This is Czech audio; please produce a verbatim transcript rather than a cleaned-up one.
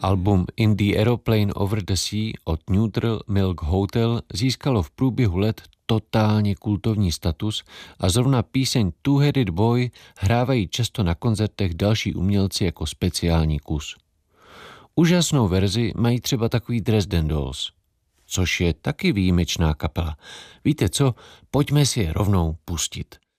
Album In the Aeroplane Over the Sea od Neutral Milk Hotel získalo v průběhu let totálně kultovní status a zrovna píseň Two-Headed Boy hrávají často na koncertech další umělci jako speciální kus. Úžasnou verzi mají třeba takový Dresden Dolls, což je taky výjimečná kapela. Víte co, pojďme si je rovnou pustit.